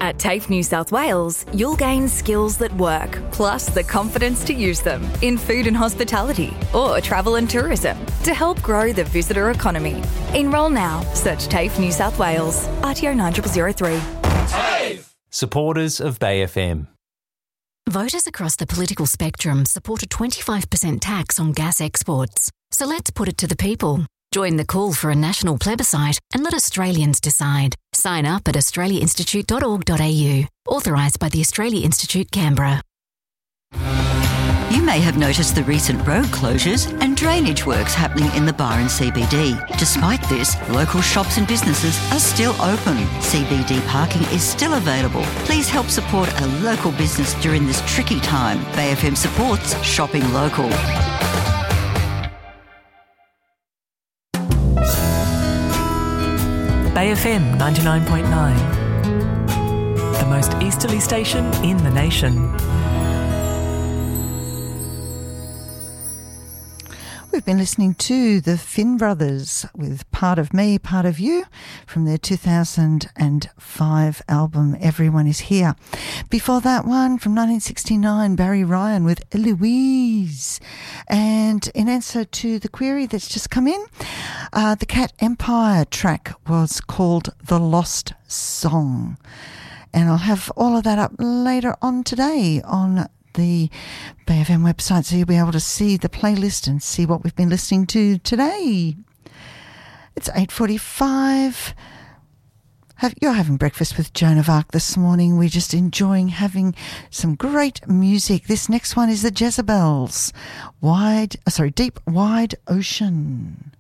At TAFE New South Wales, you'll gain skills that work, plus the confidence to use them in food and hospitality or travel and tourism to help grow the visitor economy. Enrol now. Search TAFE New South Wales. RTO 9003. TAFE! Supporters of Bay FM. Voters across the political spectrum support a 25% tax on gas exports. So let's put it to the people. Join the call for a national plebiscite and let Australians decide. Sign up at australiainstitute.org.au. Authorised by the Australia Institute, Canberra. You may have noticed the recent road closures and drainage works happening in the Byron CBD. Despite this, local shops and businesses are still open. CBD parking is still available. Please help support a local business during this tricky time. Bay FM supports shopping local. Bay FM 99.9, the most easterly station in the nation. We've been listening to the Finn Brothers with Part of Me, Part of You from their 2005 album Everyone Is Here. Before that one, from 1969, Barry Ryan with Eloise. And in answer to the query that's just come in, the Cat Empire track was called The Lost Song. And I'll have all of that up later on today on the Bay FM website, so you'll be able to see the playlist and see what we've been listening to today. It's 8:45. You're having breakfast with Joan of Arc this morning. We're just enjoying having some great music. This next one is the Jezebels. Deep Wide Ocean.